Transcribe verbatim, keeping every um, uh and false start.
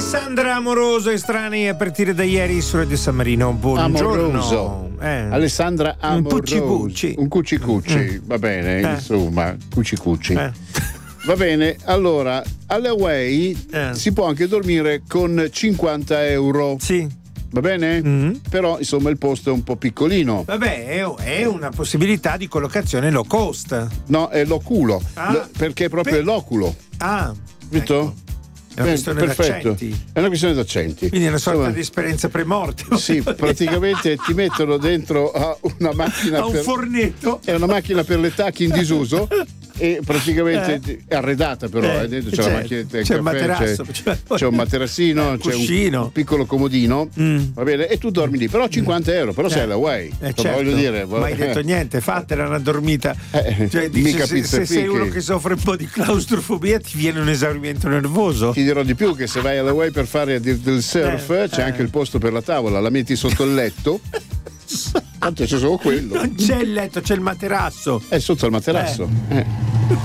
Alessandra Amoroso, Estranei a partire da ieri su Radio San Marino. Buongiorno. Amoroso. Eh. Alessandra Amoroso. Un cucci-cucci. Un cucci-cucci, Mm. va bene, Eh. insomma, cucci-cucci. Eh. Va bene, allora, all'Away Eh. si può anche dormire con cinquanta euro. Sì. Va bene? Mm. Però, insomma, il posto è un po' piccolino. Vabbè, è, è una possibilità di collocazione low cost. No, è l'oculo. Ah. Lo- perché è proprio Beh. l'oculo. Ah, Capito? ecco. È una Beh, questione perfetto. d'accenti. È una questione d'accenti. Quindi è una sorta Insomma, di esperienza pre-morte. Sì, praticamente ti mettono dentro a una macchina a un per, fornetto. è una macchina per le tacche in disuso e praticamente è arredata però, Eh, eh, dentro c'è certo. la macchina del C'è il caffè, materasso, c'è, c'è- c'è un materassino, un c'è un, cuscino. un piccolo comodino, Mm. va bene, e tu dormi lì, però cinquanta euro, però sei alla Way. Eh, Insomma, certo. voglio dire, Non hai detto niente, fatela una dormita. Eh, Cioè, dice, mica se, pizza se e sei fichi. uno che soffre un po' di claustrofobia ti viene un esaurimento nervoso. Ti dirò di più che se vai alla Way per fare del del surf Eh, c'è eh. anche il posto per la tavola, la metti sotto il letto. Tanto c'è solo quello. Non c'è il letto, c'è il materasso. È sotto il materasso. Eh.